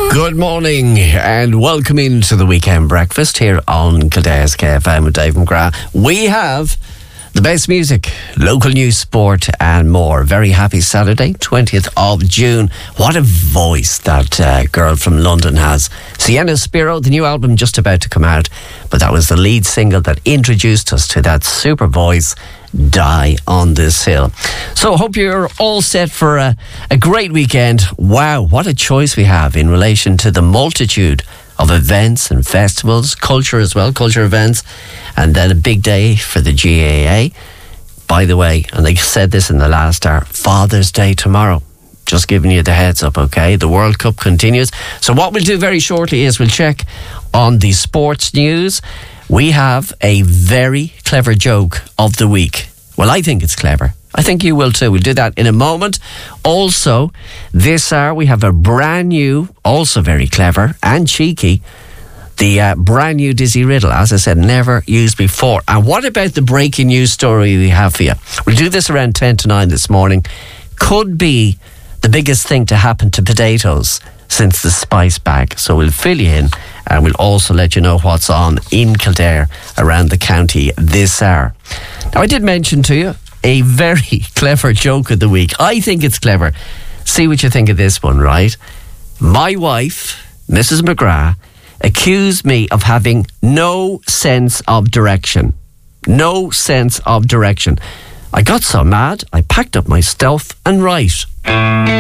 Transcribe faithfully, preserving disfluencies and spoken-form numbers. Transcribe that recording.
Good morning and welcome into the weekend breakfast here on Kildare's K F M with Dave McGrath. We have the best music, local news, sport and more. Very happy Saturday, twentieth of June. What a voice that uh, girl from London has. Sienna Spiro, the new album just about to come out, but that was the lead single that introduced us to that super voice, Die on This Hill. So hope you're all set for a, a great weekend. Wow, what a choice we have in relation to the multitude of events and festivals, culture as well, culture events, and then a big day for the G A A. By the way, and I said this in the last hour, Father's Day tomorrow. Just giving you the heads up, okay? The World Cup continues. So what we'll do very shortly is we'll check on the sports news. We have a very clever joke of the week. Well, I think it's clever. I think you will too. We'll do that in a moment. Also, this hour we have a brand new, also very clever and cheeky, the uh, brand new Dizzy Riddle. As I said, never used before. And what about the breaking news story we have for you? We'll do this around ten to nine this morning. Could be the biggest thing to happen to potatoes since the spice bag. So we'll fill you in and we'll also let you know what's on in Kildare around the county this hour. Now, I did mention to you a very clever joke of the week. I think it's clever. See what you think of this one, right? My wife, Missus McGrath, accused me of having no sense of direction. No sense of direction. I got so mad, I packed up my stuff and right.